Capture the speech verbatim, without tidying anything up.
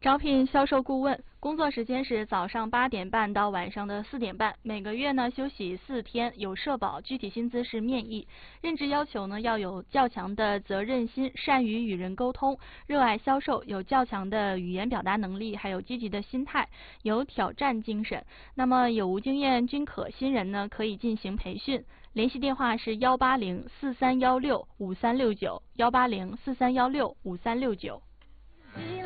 招聘销售顾问，工作时间是早上八点半到晚上的四点半，每个月呢休息四天，有社保，具体薪资是面议。任职要求呢要有较强的责任心，善于与人沟通，热爱销售，有较强的语言表达能力，还有积极的心态，有挑战精神。那么有无经验均可，新人呢可以进行培训。联系电话是幺八零四三幺六五三六九，幺八零四三幺六五三六九。